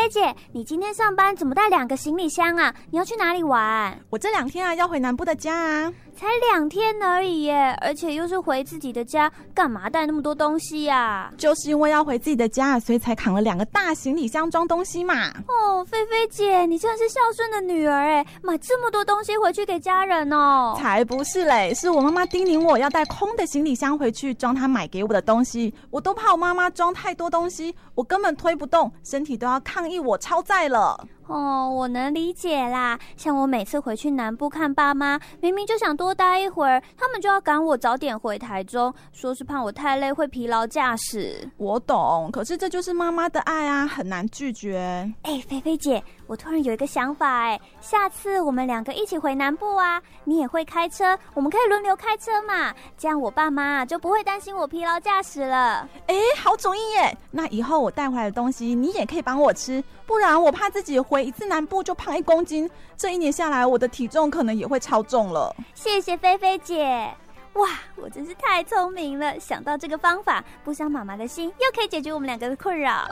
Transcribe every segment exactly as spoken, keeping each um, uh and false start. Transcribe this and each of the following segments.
菲姐，你今天上班怎么带两个行李箱啊？你要去哪里玩？ 我这两天啊要回南部的家啊。 才两天而已耶，而且又是回自己的家，干嘛带那么多东西呀？ 就是因为要回自己的家，所以才扛了两个大行李箱装东西嘛。 哦，菲菲姐，你真的是孝顺的女儿哎，买这么多东西回去给家人哦。 才不是嘞，是我妈妈叮咛我要带空的行李箱回去装她买给我的东西，我都怕我妈妈装太多东西，我根本推不动，身体都要抗议我超载了。 哦，我能理解啦。像我每次回去南部看爸妈，明明就想多待一会儿，他们就要赶我早点回台中，说是怕我太累会疲劳驾驶。 我懂，可是这就是妈妈的爱啊，很难拒绝。 哎，菲菲姐，我突然有一个想法哎，下次我们两个一起回南部啊，你也会开车，我们可以轮流开车嘛，这样我爸妈就不会担心我疲劳驾驶了。 哎，好主意耶！那以后我带回来的东西你也可以帮我吃，不然我怕自己回一次南部就胖一公斤，这一年下来我的体重可能也会超重了。 谢谢菲菲姐。哇，我真是太聪明了，想到这个方法，不伤妈妈的心，又可以解决我们两个的困扰。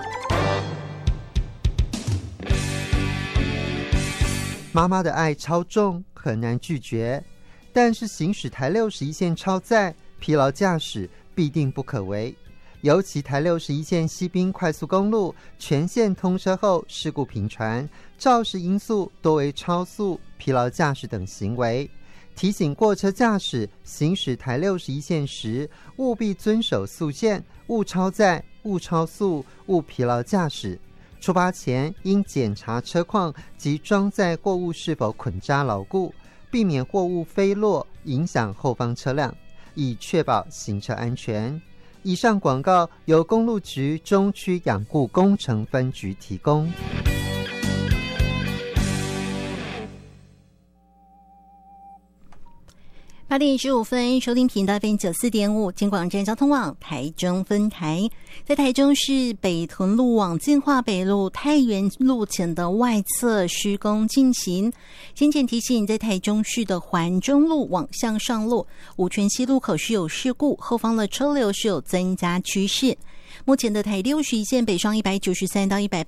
妈妈的爱超重，很难拒绝，但是行驶台六十一线超载，疲劳驾驶必定不可为。尤其台六十一线西滨快速公路全线通车后，事故频传，肇事因素多为超速、疲劳驾驶等行为。提醒过车驾驶行驶台六十一线时，务必遵守速限，勿超载、勿超速、勿疲劳驾驶。出发前应检查车况及装载货物是否捆扎牢固，避免货物飞落影响后方车辆，以确保行车安全。以上广告由公路局中区养护工程分局提供。 八点十五分，收听频道 F M 九四点五，金广站交通网台中分台，在台中市北屯路往建化北路太原路前的外侧施工进行。先前提醒，在台中市的环中路往向上路五权西路口是有事故，后方的车流是有增加趋势。目前的台六十一线北上一百九十三到一百